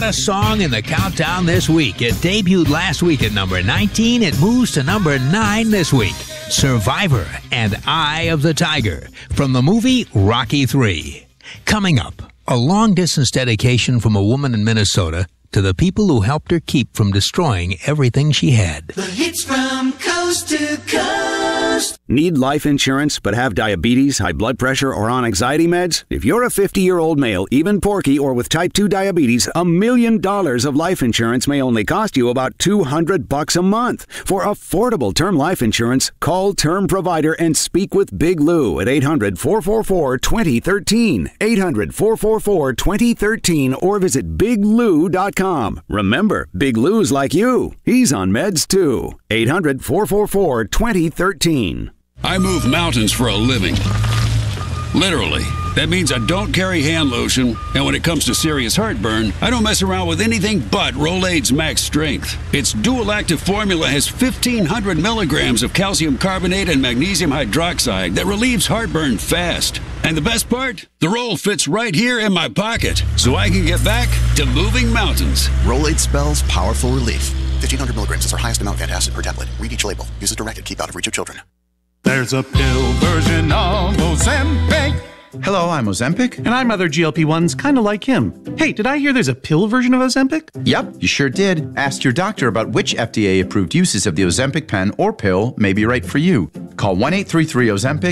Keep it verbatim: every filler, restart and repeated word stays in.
hottest song in the countdown this week. It debuted last week at number nineteen. It moves to number nine this week. Survivor and Eye of the Tiger from the movie Rocky three. Coming up, a long-distance dedication from a woman in Minnesota to the people who helped her keep from destroying everything she had. The hits from coast to coast. Need life insurance but have diabetes, high blood pressure, or on anxiety meds? If you're a fifty-year-old male, even porky, or with type two diabetes, a million dollars of life insurance may only cost you about two hundred bucks a month. For affordable term life insurance, call Term Provider and speak with Big Lou at eight hundred, four four four, two zero one three, eight hundred, four four four, two zero one three, or visit big lou dot com. Remember, Big Lou's like you. He's on meds too. eight hundred, four four four, two zero one three. I move mountains for a living. Literally. That means I don't carry hand lotion, and when it comes to serious heartburn, I don't mess around with anything but Rolaids Max Strength. Its dual-active formula has fifteen hundred milligrams of calcium carbonate and magnesium hydroxide that relieves heartburn fast. And the best part? The roll fits right here in my pocket, so I can get back to moving mountains. Rolaids spells powerful relief. fifteen hundred milligrams is our highest amount of antacid per tablet. Read each label. Use as directed. Keep out of reach of children. There's a pill version of Ozempic. Hello, I'm Ozempic. And I'm other G L P ones kind of like him. Hey, did I hear there's a pill version of Ozempic? Yep, you sure did. Ask your doctor about which F D A-approved uses of the Ozempic pen or pill may be right for you. Call one eight three three Ozempic